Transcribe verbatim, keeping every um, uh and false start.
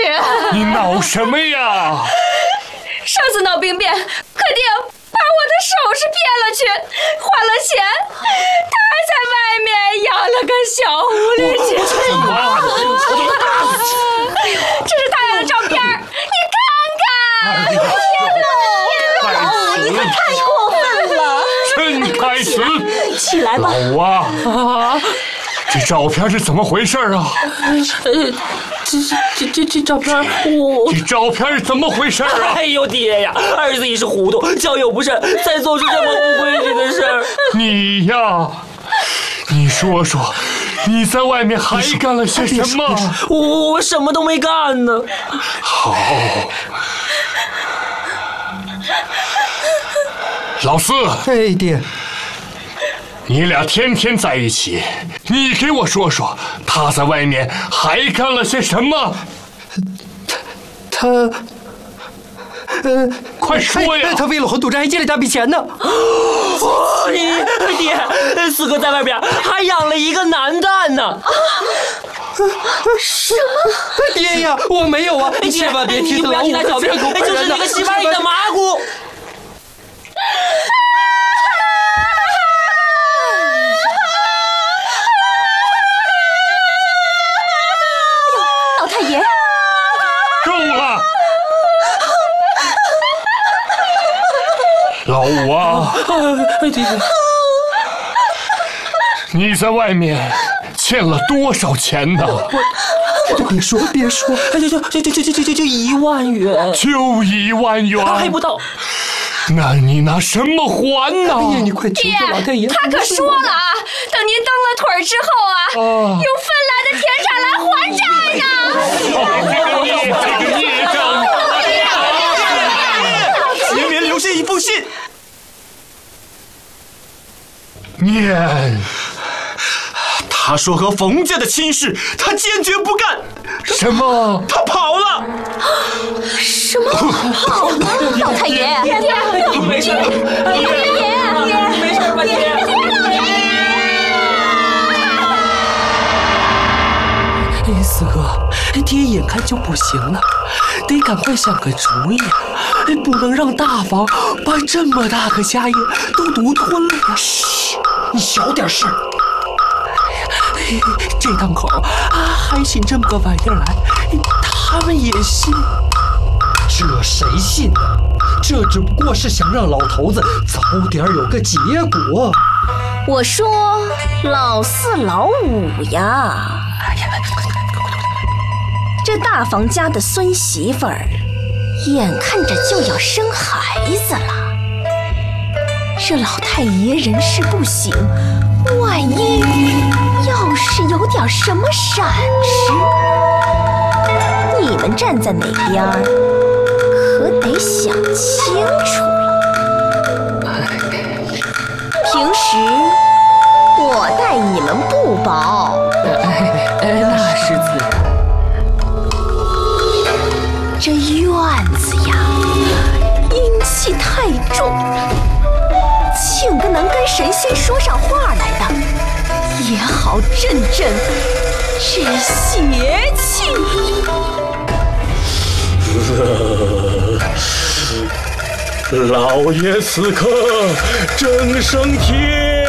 你闹什么呀？ 上次闹兵变，肯定把我的首饰骗了去，花了钱，他还在外面养了个小狐狸去。 我我打死你！这是他俩的照片，你看看！天哪！ 老， 你可太过分了！ 真该死！ 起来吧！ 老啊啊！这照片是怎么回事啊？ 呃，这这这这照片，我这照片是怎么回事啊？ 哎呦爹呀，儿子一时糊涂，交友不慎，才做出这么不规矩的事儿。 你呀，你说说，你在外面还干了些什么？ 我我什么都没干呢。 好，老四。 哎，爹。 你俩天天在一起，你给我说说，他在外面还干了些什么？ 他，呃， 快说呀！ 他为了还赌债还借了大笔钱呢。 哦，你爹，四哥在外边还养了一个男蛋呢。啊！ 什么？ 爹呀，我没有啊！你千万别提老五的小骗狗骗人就是那个西边里的麻姑。 老太爷， 够了！老五啊， 哎，爹爹， 你在外面欠了多少钱呢？ 别说别说， 哎，就就就就就就就就一万元， 就一万元， 还不到。 那你拿什么还呢？ 哎呀，你快求求老太爷！ 他可说了啊，等您蹬了腿之后啊， 啊用分来的田产来还债呢。 这个孽，这个孽障！ 前面留下一封信。 念。 他说和冯家的亲事，他坚决不干。 什么？ 他跑了。 什么跑了？老太爷， 爹爹，你没事， 老太爷， 你没事吧，爹？哎，四哥，爹眼看就不行了，得赶快想个主意，不能让大房把这么大个家业都独吞了呀！ 嘘，你小点声。 这档口啊，还信这么个玩意儿来，他们也信？ 这谁信呢？这只不过是想让老头子早点有个结果。 我说老四老五呀，这大房家的孙媳妇儿，眼看着就要生孩子了。这老太爷人事不省，万一要是有点什么闪失，你们站在哪边可得想清楚了。平时我待你们不薄， 哎，那是自然。 这院子呀，阴气太重，请个能跟神仙说上话来的，也好镇镇这邪气。 老爷此刻正升天。